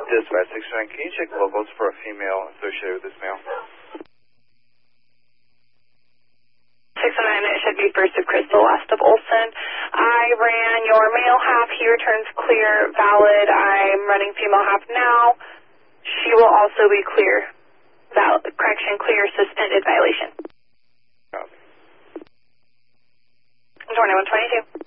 Dispatch 69, can you check locals for a female associated with this male? 609, it should be first of Crystal, last of Olson. I ran your male half, he returns clear, valid. I'm running female half now. She will also be clear, valid, correction, clear, suspended violation. 2122.